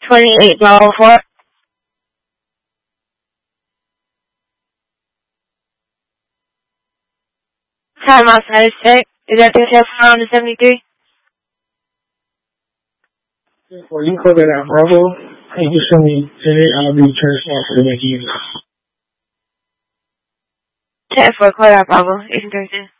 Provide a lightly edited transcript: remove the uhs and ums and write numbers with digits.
28 Bravo 4. Time outside is check. Is that the test on the 73? Well, you put that out, Bravo. And you send me today, I'll be transferred to the unit. 10-4, call out Bravo. 813.